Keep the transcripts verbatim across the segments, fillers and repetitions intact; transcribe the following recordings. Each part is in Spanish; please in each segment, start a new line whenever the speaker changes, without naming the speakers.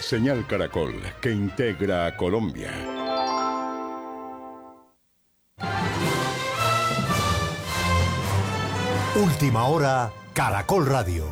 Señal Caracol, que integra a Colombia.
Última hora, Caracol Radio.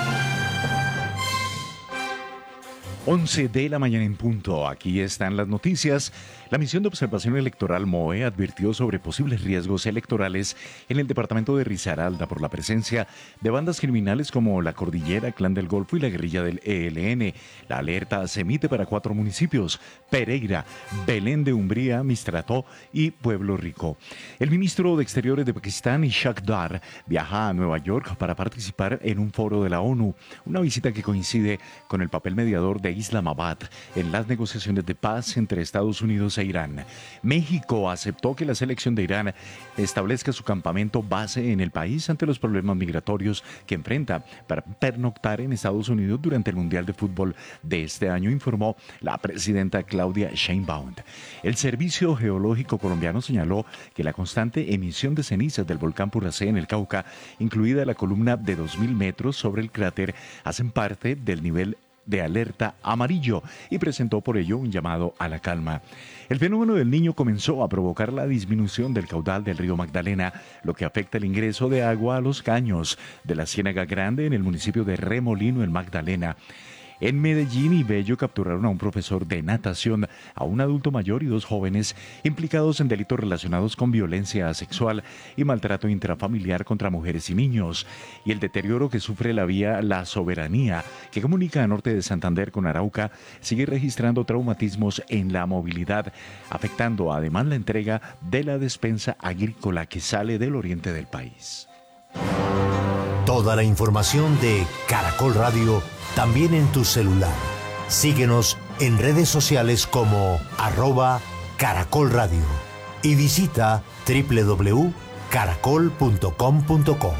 once de la mañana en punto. Aquí están las noticias. La misión de observación electoral MOE advirtió sobre posibles riesgos electorales en el departamento de Risaralda por la presencia de bandas criminales como la Cordillera, Clan del Golfo y la guerrilla del E L N. La alerta se emite para cuatro municipios: Pereira, Belén de Umbría, Mistrató y Pueblo Rico. El ministro de Exteriores de Pakistán, Ishaq Dar, viaja a Nueva York para participar en un foro de la ONU, una visita que coincide con el papel mediador de Islamabad en las negociaciones de paz entre Estados Unidos e Irán. México aceptó que la selección de Irán establezca su campamento base en el país ante los problemas migratorios que enfrenta para pernoctar en Estados Unidos durante el Mundial de Fútbol de este año, informó la presidenta Claudia Sheinbaum. El Servicio Geológico Colombiano señaló que la constante emisión de cenizas del volcán Puracé en el Cauca, incluida la columna de dos mil metros sobre el cráter, hacen parte del nivel de alerta amarillo y presentó por ello un llamado a la calma. El fenómeno del Niño comenzó a provocar la disminución del caudal del río Magdalena, lo que afecta el ingreso de agua a los caños de la Ciénaga Grande en el municipio de Remolino, en Magdalena. En Medellín y Bello capturaron a un profesor de natación, a un adulto mayor y dos jóvenes implicados en delitos relacionados con violencia sexual y maltrato intrafamiliar contra mujeres y niños. Y el deterioro que sufre la vía La Soberanía, que comunica a norte de Santander con Arauca, sigue registrando traumatismos en la movilidad, afectando además la entrega de la despensa agrícola que sale del oriente del país.
Toda la información de Caracol Radio también en tu celular. Síguenos en redes sociales como arroba Caracol Radio y visita doble u doble u doble u punto caracol punto com punto co.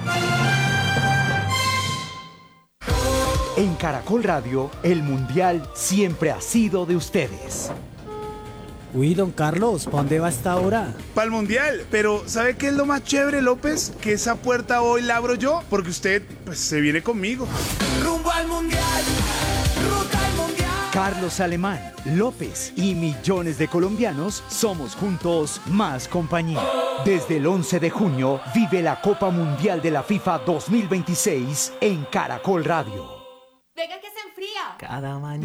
En Caracol Radio, el Mundial siempre ha sido de ustedes.
Uy, don Carlos, ¿para dónde va esta hora?
Para el Mundial, pero ¿sabe qué es lo más chévere, López? Que esa puerta hoy la abro yo, porque usted, pues, se viene conmigo.
Rumbo al Mundial, ruta al Mundial.
Carlos Alemán, López y millones de colombianos somos juntos más compañía. Desde el once de junio, vive la Copa Mundial de la FIFA dos mil veintiséis en Caracol Radio.
Venga que se enfría.
Cada mañana.